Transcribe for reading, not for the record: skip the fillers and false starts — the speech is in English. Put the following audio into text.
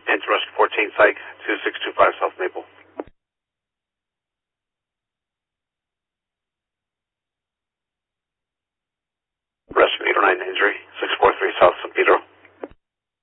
Into Rescue 14, Psych, 2625 South Maple. Rescue 809 injury.